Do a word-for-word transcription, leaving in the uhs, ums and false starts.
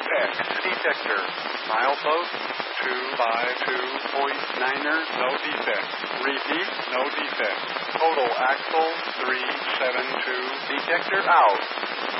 X detector. Milepost two five two point niner, no defect. Repeat, no defect. Total axle three seven two, detector out.